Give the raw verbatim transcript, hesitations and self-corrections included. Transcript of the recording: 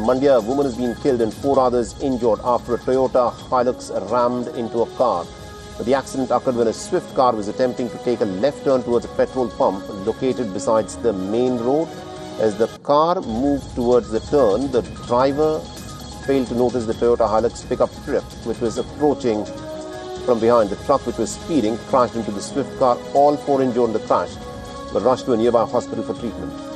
Mandya, a woman has been killed and four others injured after a Toyota Hilux rammed into a car. The accident occurred when a swift car was attempting to take a left turn towards a petrol pump located besides the main road. As the car moved towards the turn, the driver failed to notice the Toyota Hilux pickup truck, which was approaching from behind. The truck, which was speeding, crashed into the swift car. All four injured in the crash were rushed to a nearby hospital for treatment.